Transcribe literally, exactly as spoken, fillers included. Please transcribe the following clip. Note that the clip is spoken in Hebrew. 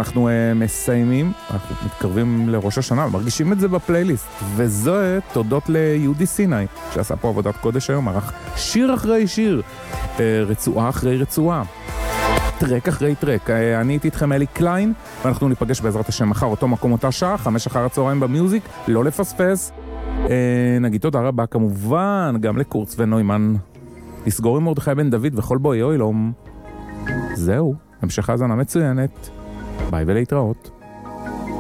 אנחנו uh, מסיימים, אנחנו מתקרבים לראש השנה, מרגישים את זה בפלייליסט, וזה תודות ליהודי סיני, שעשה פה עבודת קודש היום, ערך שיר אחרי שיר, uh, רצועה אחרי רצועה, טרק אחרי טרק. Uh, אני הייתי איתכם אלי קליין, ואנחנו ניפגש בעזרת השם מחר, אותו מקום אותה שעה, חמש אחר הצהריים במיוזיק, לא לפספס. Uh, נגיד תודה רבה כמובן, גם לקורץ ונוימן, לסגור עם מרדכי בן דוד וכל בואי אוי לום. זהו, המשך האזנה מצוינת. ביי ולהתראות.